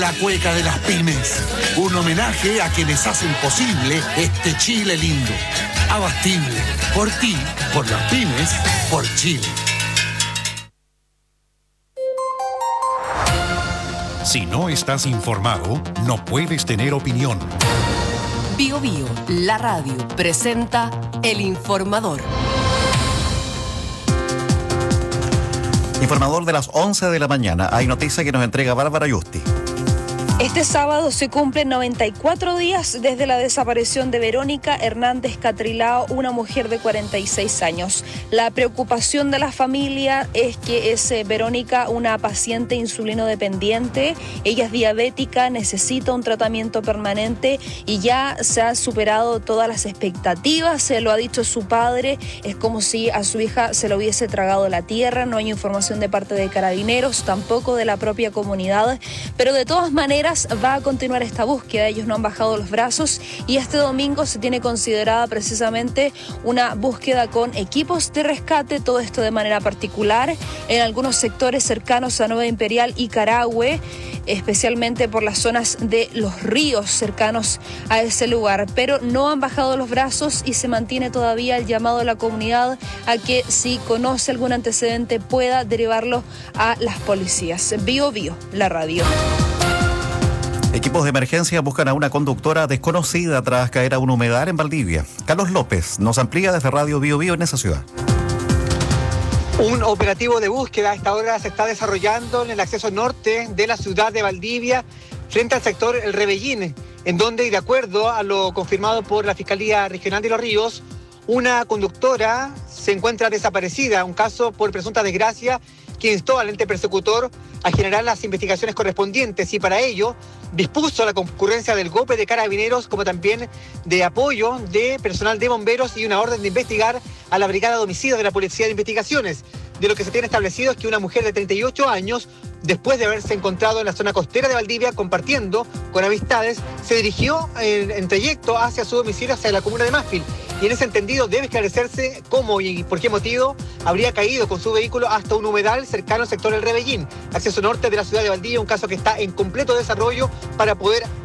La cueca de las pymes, un homenaje a quienes hacen posible este Chile lindo. Abastible, por ti, por las pymes, por Chile. Si no estás informado, no puedes tener opinión. Bio Bio, la radio, presenta El Informador. Informador de las 11 de la mañana. Hay noticia que nos entrega Bárbara Yusti. Este sábado se cumplen 94 días desde la desaparición de Verónica Hernández Catrilao, una mujer de 46 años. La preocupación de la familia es que es Verónica una paciente insulinodependiente, ella es diabética, necesita un tratamiento permanente y ya se ha superado todas las expectativas, se lo ha dicho su padre, es como si a su hija se lo hubiese tragado la tierra, no hay información de parte de Carabineros, tampoco de la propia comunidad, pero de todas maneras va a continuar esta búsqueda, ellos no han bajado los brazos y este domingo se tiene considerada precisamente una búsqueda con equipos de rescate, todo esto de manera particular en algunos sectores cercanos a Nueva Imperial y Carahue, especialmente por las zonas de los ríos cercanos a ese lugar, pero no han bajado los brazos y se mantiene todavía el llamado a la comunidad a que si conoce algún antecedente pueda derivarlo a las policías. Bio Bio, la radio. Equipos de emergencia buscan a una conductora desconocida tras caer a un humedal en Valdivia. Carlos López nos amplía desde Radio Bio Bio en esa ciudad. Un operativo de búsqueda a esta hora se está desarrollando en el acceso norte de la ciudad de Valdivia, frente al sector El Rebellín, en donde, y de acuerdo a lo confirmado por la Fiscalía Regional de Los Ríos, una conductora se encuentra desaparecida, un caso por presunta desgracia que instó al ente persecutor a generar las investigaciones correspondientes y para ello dispuso la concurrencia del GOPE de Carabineros como también de apoyo de personal de bomberos y una orden de investigar a la Brigada de Homicidios de la Policía de Investigaciones. De lo que se tiene establecido es que una mujer de 38 años, después de haberse encontrado en la zona costera de Valdivia compartiendo con amistades, se dirigió en trayecto hacia su domicilio, hacia la comuna de Mafil. Y en ese entendido debe esclarecerse cómo y por qué motivo habría caído con su vehículo hasta un humedal cercano al sector El Rebellín, acceso norte de la ciudad de Valdivia, un caso que está en completo desarrollo para poder